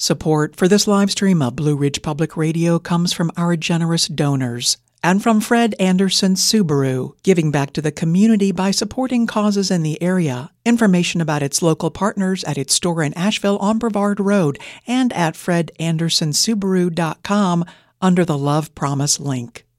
Support for this live stream of Blue Ridge Public Radio comes from our generous donors and from Fred Anderson Subaru, giving back to the community by supporting causes in the area. Information about its local partners at its store in Asheville on Brevard Road and at fredandersonsubaru.com under the Love Promise link.